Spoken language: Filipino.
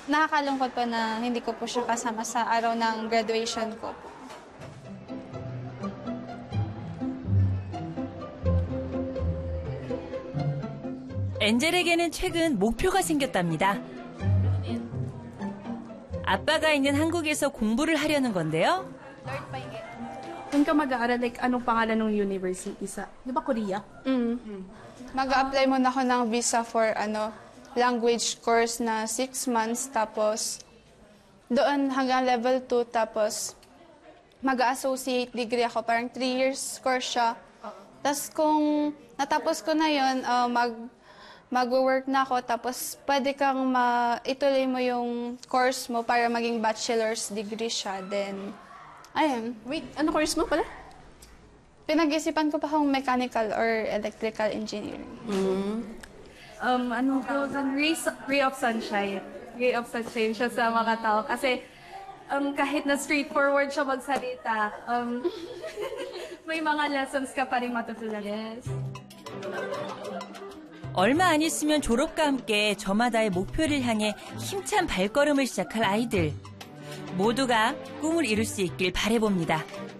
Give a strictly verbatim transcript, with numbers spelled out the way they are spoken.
Nakakalungkot po na hindi ko po siya kasama sa araw ng graduation ko po. 엔젤에게는 최근 목표가 생겼답니다. 아빠가 있는 한국에서 공부를 하려는 건데요. Kung ka mag-aaral, like, anong pangalan ng university sa, di ba Korea? Mm. Mag-a-apply muna ako ng visa for ano language course na six months, tapos doon hanggang level two, tapos mag-associate degree ako, parang three years course siya. Tapos kung natapos ko na yun, uh, mag, mag-work na ako, tapos pwede kang ma ituloy mo yung course mo para maging bachelor's degree siya. Then, ayun. Wait, ano course mo pala? Pinag-isipan ko pa kung mechanical or electrical engineering. Mm. Um, ano ko, ray, ray of sunshine. Ray of sunshine siya sa mga tao. Kasi um, kahit na straightforward siya magsalita, um, may mga lessons ka pa rin matutunan. Yes. 얼마 안 있으면 졸업과 함께 저마다의 목표를 향해 힘찬 발걸음을 시작할 아이들. 모두가 꿈을 이룰 수 있길 바라봅니다.